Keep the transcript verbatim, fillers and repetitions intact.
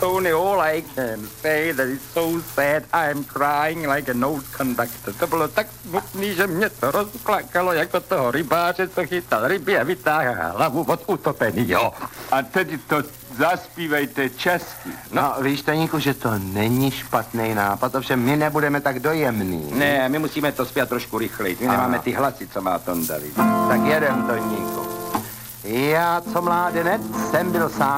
Tony, all I can say that it's so sad I'm crying like an old conductor. To bylo tak smutný, že mě to rozplakalo jako toho rybáře, co chytal ryby a vytáhá hlavu od utopenýho. A teď to zaspívejte česky. No, no víš, Taníku, že to není špatný nápad, ovšem my nebudeme tak dojemný. Ne, my musíme to zpět trošku rychleji. My nemáme ty hlasy, co má Tonda. Tak jedem, Toníku. Já, co mládenec, jsem byl sám